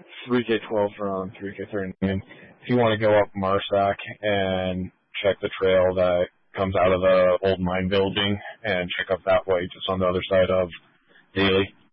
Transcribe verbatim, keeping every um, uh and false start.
three K twelve from three K thirty-nine. If you want to go up Marsac and check the trail that comes out of the old mine building and check up that way, just on the other side of Daly.